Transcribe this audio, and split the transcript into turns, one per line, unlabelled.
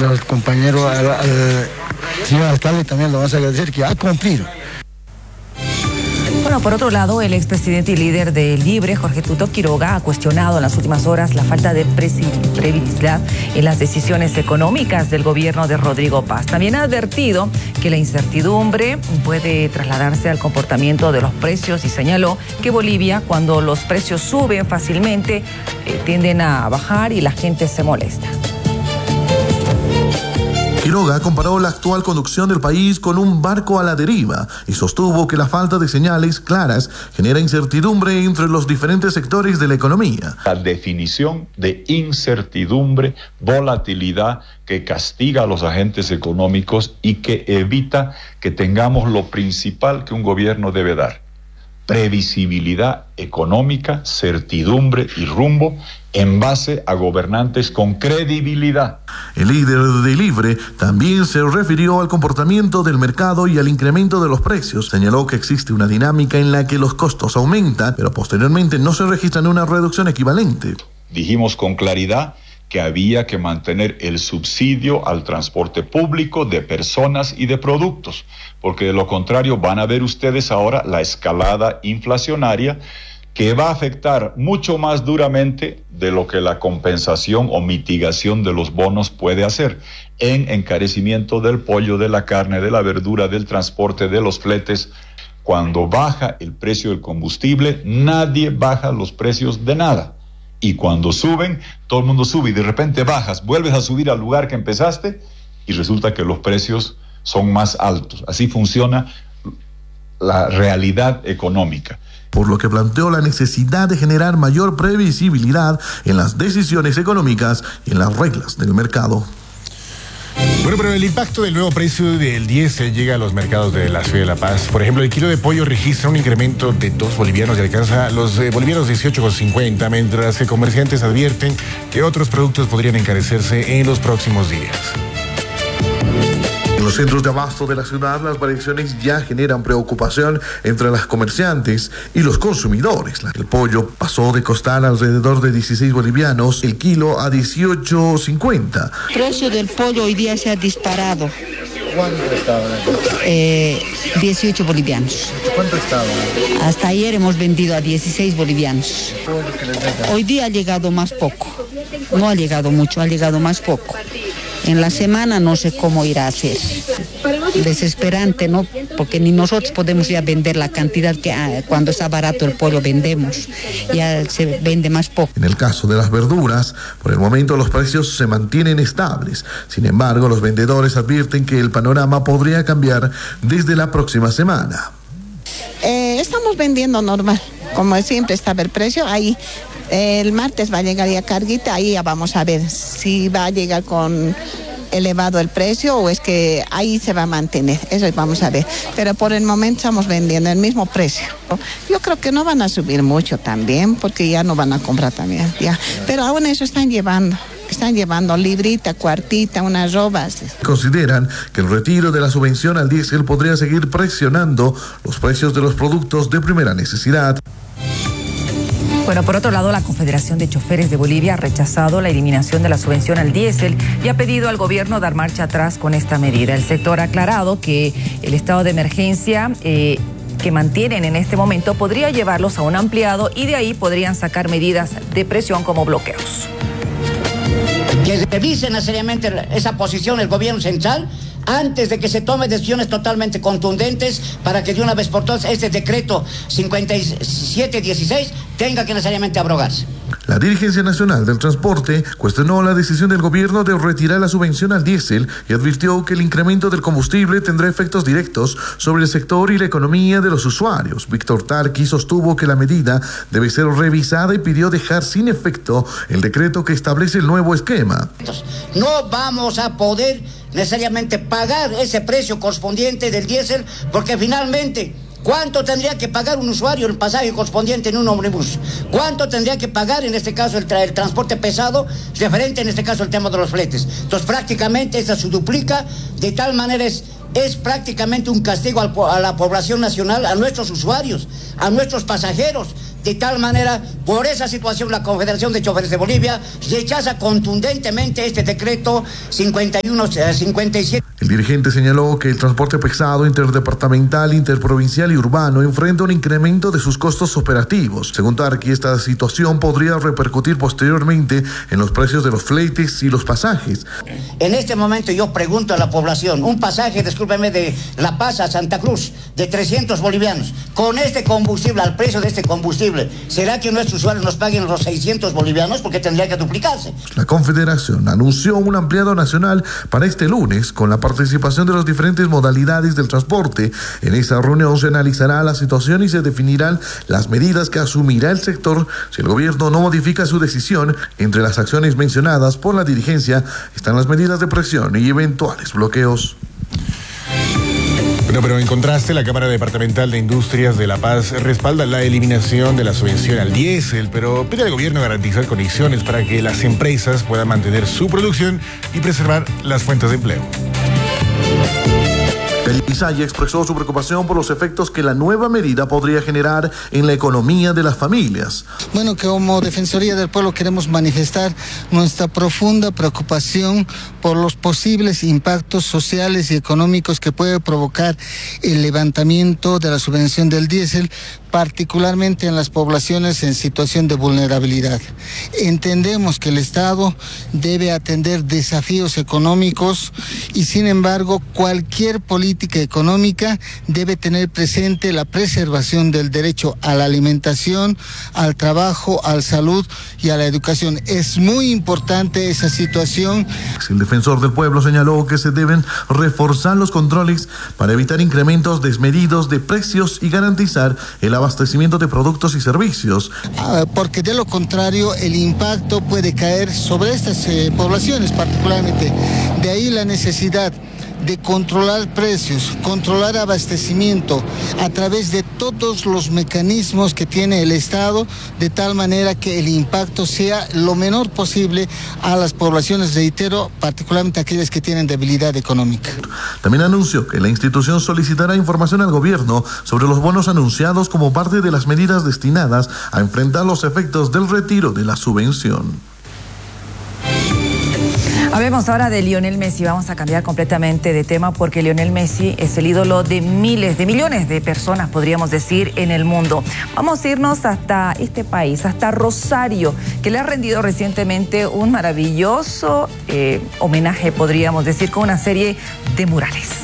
Al compañero, al señor alcalde también lo vamos a agradecer que ha cumplido.
Bueno, por otro lado, el expresidente y líder de Libre, Jorge Tuto Quiroga, ha cuestionado en las últimas horas la falta de previsibilidad en las decisiones económicas del gobierno de Rodrigo Paz. También ha advertido que la incertidumbre puede trasladarse al comportamiento de los precios y señaló que Bolivia, cuando los precios suben fácilmente, tienden a bajar y la gente se molesta.
Quiroga comparó la actual conducción del país con un barco a la deriva y sostuvo que la falta de señales claras genera incertidumbre entre los diferentes sectores de la economía.
La definición de incertidumbre, volatilidad que castiga a los agentes económicos y que evita que tengamos lo principal que un gobierno debe dar: previsibilidad económica, certidumbre y rumbo en base a gobernantes con credibilidad.
El líder de Libre también se refirió al comportamiento del mercado y al incremento de los precios. Señaló que existe una dinámica en la que los costos aumentan, pero posteriormente no se registra una reducción equivalente.
Dijimos con claridad que había que mantener el subsidio al transporte público de personas y de productos, porque de lo contrario van a ver ustedes ahora la escalada inflacionaria que va a afectar mucho más duramente de lo que la compensación o mitigación de los bonos puede hacer, en encarecimiento del pollo, de la carne, de la verdura, del transporte, de los fletes. Cuando baja el precio del combustible, nadie baja los precios de nada. Y cuando suben, todo el mundo sube y de repente bajas, vuelves a subir al lugar que empezaste y resulta que los precios son más altos. Así funciona la realidad económica.
Por lo que planteó la necesidad de generar mayor previsibilidad en las decisiones económicas y en las reglas del mercado.
Bueno, pero el impacto del nuevo precio del diésel llega a los mercados de la ciudad de La Paz. Por ejemplo, el kilo de pollo registra un incremento de 2 bolivianos y alcanza los bolivianos 18,50, mientras que comerciantes advierten que otros productos podrían encarecerse en los próximos días.
En los centros de abasto de la ciudad, las variaciones ya generan preocupación entre las comerciantes y los consumidores. El pollo pasó de costar alrededor de 16 bolivianos el kilo a 18,50.
El precio del pollo hoy día se ha disparado.
¿Cuánto estaba?
18 bolivianos.
¿Cuánto estaba?
Hasta ayer hemos vendido a 16 bolivianos. Hoy día ha llegado más poco. No ha llegado mucho, ha llegado más poco. En la semana no sé cómo irá a ser. Desesperante, ¿no? Porque ni nosotros podemos ya vender la cantidad que cuando está barato el pollo vendemos. Ya se vende más poco.
En el caso de las verduras, por el momento los precios se mantienen estables. Sin embargo, los vendedores advierten que el panorama podría cambiar desde la próxima semana.
Estamos vendiendo normal. Como siempre estaba el precio, ahí el martes va a llegar ya carguita, ahí ya vamos a ver si va a llegar con elevado el precio o es que ahí se va a mantener, eso vamos a ver. Pero por el momento estamos vendiendo el mismo precio. Yo creo que no van a subir mucho también, porque ya no van a comprar también, ya. Pero aún eso están llevando librita, cuartita, unas robas.
Consideran que el retiro de la subvención al diésel podría seguir presionando los precios de los productos de primera necesidad.
Bueno, por otro lado, la Confederación de Choferes de Bolivia ha rechazado la eliminación de la subvención al diésel y ha pedido al gobierno dar marcha atrás con esta medida. El sector ha aclarado que el estado de emergencia que mantienen en este momento podría llevarlos a un ampliado y de ahí podrían sacar medidas de presión como bloqueos.
Que revisen seriamente esa posición el gobierno central antes de que se tomen decisiones totalmente contundentes para que de una vez por todas este decreto 5716 tenga que necesariamente abrogarse.
La Dirigencia Nacional del Transporte cuestionó la decisión del gobierno de retirar la subvención al diésel y advirtió que el incremento del combustible tendrá efectos directos sobre el sector y la economía de los usuarios. Víctor Tarqui sostuvo que la medida debe ser revisada y pidió dejar sin efecto el decreto que establece el nuevo esquema.
No vamos a poder necesariamente pagar ese precio correspondiente del diésel porque finalmente ¿cuánto tendría que pagar un usuario el pasaje correspondiente en un ómnibus? ¿Cuánto tendría que pagar en este caso el transporte pesado, referente en este caso el tema de los fletes? Entonces prácticamente esta se duplica, de tal manera es prácticamente un castigo a la población nacional, a nuestros usuarios, a nuestros pasajeros, De tal manera, por esa situación, la Confederación de Choferes de Bolivia rechaza contundentemente este decreto 5157.
El dirigente señaló que el transporte pesado interdepartamental, interprovincial y urbano enfrenta un incremento de sus costos operativos. Según Tarqui, esta situación podría repercutir posteriormente en los precios de los fletes y los pasajes.
En este momento yo pregunto a la población, un pasaje, discúlpeme, de La Paz a Santa Cruz, de 300 bolivianos, con este combustible, al precio de este combustible, ¿será que nuestros usuarios nos paguen los 600 bolivianos? Porque tendría que duplicarse.
La Confederación anunció un ampliado nacional para este lunes con la participación de las diferentes modalidades del transporte. En esa reunión se analizará la situación y se definirán las medidas que asumirá el sector si el gobierno no modifica su decisión. Entre las acciones mencionadas por la dirigencia están las medidas de presión y eventuales bloqueos.
Bueno, pero en contraste, la Cámara Departamental de Industrias de La Paz respalda la eliminación de la subvención al diésel, pero pide al gobierno garantizar condiciones para que las empresas puedan mantener su producción y preservar las fuentes de empleo.
Isaya expresó su preocupación por los efectos que la nueva medida podría generar en la economía de las familias.
Bueno, que como Defensoría del Pueblo queremos manifestar nuestra profunda preocupación por los posibles impactos sociales y económicos que puede provocar el levantamiento de la subvención del diésel, particularmente en las poblaciones en situación de vulnerabilidad. Entendemos que el Estado debe atender desafíos económicos y, sin embargo, cualquier política económica debe tener presente la preservación del derecho a la alimentación, al trabajo, a la salud y a la educación. Es muy importante esa situación.
El defensor del pueblo señaló que se deben reforzar los controles para evitar incrementos desmedidos de precios y garantizar el abastecimiento de productos y servicios.
Porque de lo contrario el impacto puede caer sobre estas poblaciones particularmente. De ahí la necesidad de controlar precios, controlar abastecimiento a través de todos los mecanismos que tiene el Estado, de tal manera que el impacto sea lo menor posible a las poblaciones, reitero, particularmente aquellas que tienen debilidad económica.
También anunció que la institución solicitará información al gobierno sobre los bonos anunciados como parte de las medidas destinadas a enfrentar los efectos del retiro de la subvención.
Hablemos ahora de Lionel Messi. Vamos a cambiar completamente de tema porque Lionel Messi es el ídolo de miles, de millones de personas, podríamos decir, en el mundo. Vamos a irnos hasta este país, hasta Rosario, que le ha rendido recientemente un maravilloso homenaje, podríamos decir, con una serie de murales.